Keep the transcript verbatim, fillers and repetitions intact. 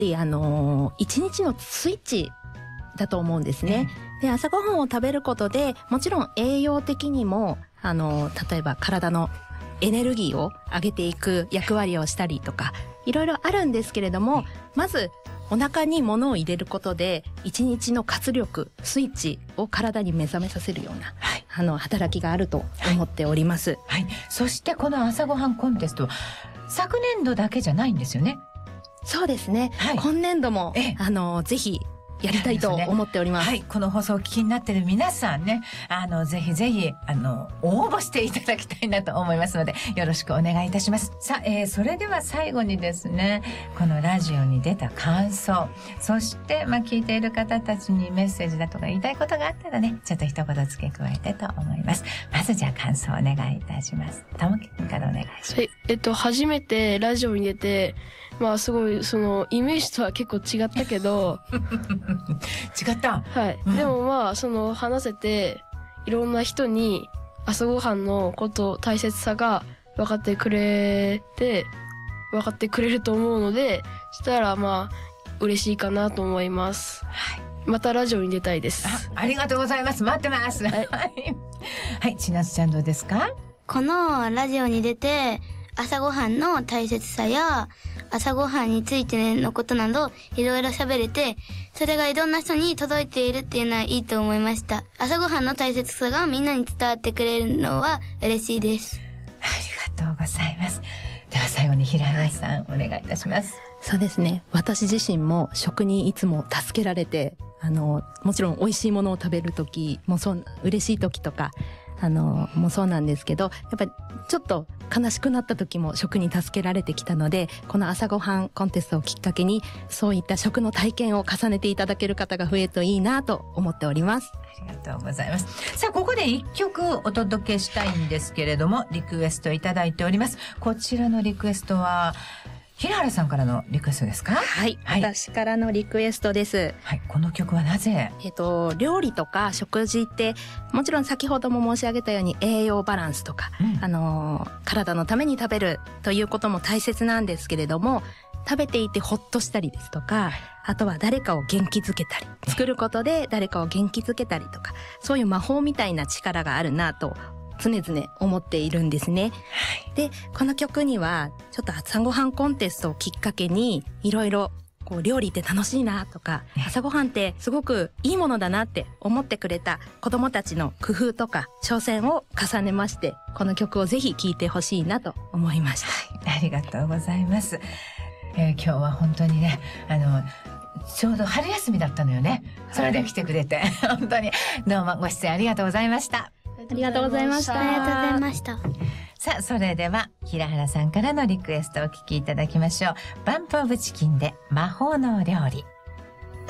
りあの一日のスイッチだと思うんですね。で、朝ごはんを食べることでもちろん栄養的にもあの例えば体のエネルギーを上げていく役割をしたりとかいろいろあるんですけれども、まずお腹に物を入れることで一日の活力スイッチを体に目覚めさせるような、はい、あの働きがあると思っております、 はいはい、そしてこの朝ごはんコンテストは昨年度だけじゃないんですよね。 そうですね、はい、今年度もあのぜひやりたいと思っております。 はい、この放送をお聞きになっている皆さんね、あのぜひぜひあの応募していただきたいなと思いますのでよろしくお願いいたします。さあ、えー、それでは最後にですね、このラジオに出た感想、そしてまあ聞いている方たちにメッセージだとか言いたいことがあったらね、ちょっと一言付け加えてと思います。まずじゃあ感想をお願いいたします。たもきくんからお願いします。 はい、えっと初めてラジオに出て、まあすごいそのイメージとは結構違ったけど違った。 はい、うん、でもまあその話せていろんな人に朝ごはんのこと大切さが分かってくれて分かってくれると思うので、したらまあ嬉しいかなと思います。はい、またラジオに出たいです。 あ, ありがとうございます。待ってます。はい、はい、千夏ちゃんどうですか？ このラジオに出て朝ごはんの大切さや朝ごはんについてのことなどいろいろ喋れて、それがいろんな人に届いているっていうのはいいと思いました。朝ごはんの大切さがみんなに伝わってくれるのは嬉しいです。 ありがとうございます。では最後に平原さん、はい、お願いいたします。 そうですね、私自身も食にいつも助けられて、あのもちろん美味しいものを食べる時もそう嬉しい時とかあのもそうなんですけど、やっぱりちょっと悲しくなった時も食に助けられてきたので、この朝ごはんコンテストをきっかけにそういった食の体験を重ねていただける方が増えるといいなと思っております。 ありがとうございます。さあここで一曲お届けしたいんですけれども、リクエストいただいております。こちらのリクエストは平原さんからのリクエストですか？ はい、はい、私からのリクエストです。 はい、この曲はなぜ？ えっと、料理とか食事ってもちろん先ほども申し上げたように栄養バランスとか、うん、あの体のために食べるということも大切なんですけれども、食べていてほっとしたりですとか、あとは誰かを元気づけたり、作ることで誰かを元気づけたりとか、そういう魔法みたいな力があるなと常々思っているんですね。はい、で、この曲にはちょっと朝ごはんコンテストをきっかけにいろいろこう料理って楽しいなとか、朝ごはんってすごくいいものだなって思ってくれた子供たちの工夫とか挑戦を重ねまして、この曲をぜひ聴いてほしいなと思いました。 はい、ありがとうございます。えー、今日は本当にね、あのちょうど春休みだったのよね。それで来てくれて本当にどうもご出演ありがとうございました。 ありがとうございました。 ありがとうございました。 さあそれでは平原さんからのリクエストをお聞きいただきましょう。バンプオブチキンで魔法の料理。